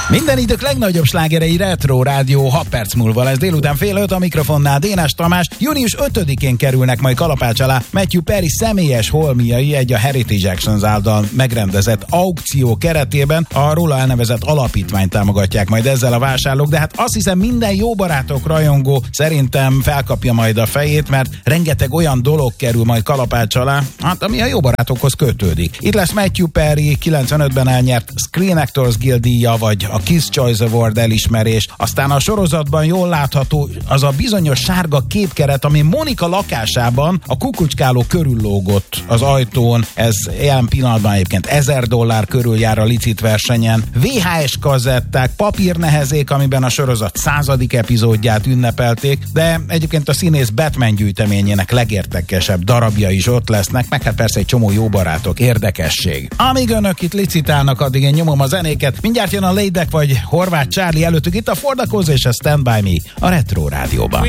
Minden idők legnagyobb slágerei Retro Rádió 6 perc múlva lesz délután 4:30 a mikrofonnál Dénes Tamás. Június 5-én kerülnek majd kalapács alá Matthew Perry személyes holmiai egy a Heritage Actions által megrendezett aukció keretében. A róla elnevezett alapítványt támogatják majd ezzel a vásárlók, de hát azt hiszem minden jó barátok rajongó szerintem felkapja majd a fejét, mert rengeteg olyan dolog kerül majd kalapács alá, hát ami a jó barátokhoz kötődik. Itt lesz Matthew Perry 95-ben elnyert Screen Actors Guild díja, vagy a Kids Choice Award elismerés. Aztán a sorozatban jól látható az a bizonyos sárga képkeret, ami Monika lakásában a kukucskáló körül lógott az ajtón. Ez jelen pillanatban egyébként $1000 körül jár a licit versenyen. VHS kazetták, papírnehezék, amiben a sorozat 100. epizódját ünnepelték, de egyébként a színész Batman gyűjteményének legértekesebb darabja is ott lesznek, meg hát persze egy csomó jó barátok, érdekesség. Amíg önök itt licitálnak, addig én nyomom a zenéket. Mindjárt jön a Laid Back vagy Horváth Charlie, előttük itt a For the Cause és a Stand By Me a Retro Rádióban.